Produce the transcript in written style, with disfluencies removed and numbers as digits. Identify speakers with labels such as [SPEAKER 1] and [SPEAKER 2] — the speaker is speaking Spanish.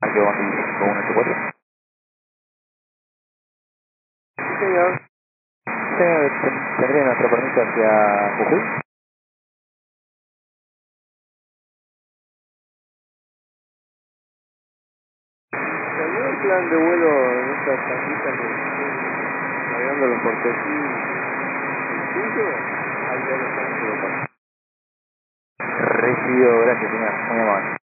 [SPEAKER 1] Arqueo 184.
[SPEAKER 2] Sí, señor.
[SPEAKER 1] ¿Tendría nuestro permiso hacia Jujuy?
[SPEAKER 2] ¿Tenía un plan de vuelo en estas tanquitas que están navegando los porteños? ¿El tuyo? Ahí ya lo están colocando.
[SPEAKER 1] Recibido, gracias señor, muy amable.